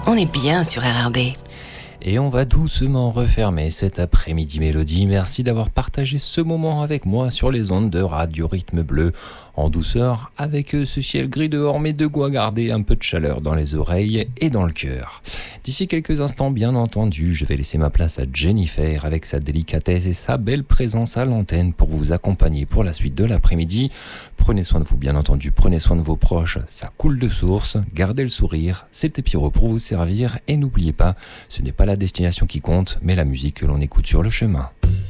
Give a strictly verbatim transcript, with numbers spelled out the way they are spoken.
On est bien sur R R B. Et on va doucement refermer cet après-midi mélodie. Merci d'avoir partagé ce moment avec moi sur les ondes de Radio Rythme Bleu. En douceur, avec ce ciel gris dehors, mais de quoi garder un peu de chaleur dans les oreilles et dans le cœur. D'ici quelques instants, bien entendu, je vais laisser ma place à Jennifer avec sa délicatesse et sa belle présence à l'antenne pour vous accompagner pour la suite de l'après-midi. Prenez soin de vous, bien entendu, prenez soin de vos proches, ça coule de source, gardez le sourire, c'était Pierrot pour vous servir et n'oubliez pas, ce n'est pas la destination qui compte, mais la musique que l'on écoute sur le chemin.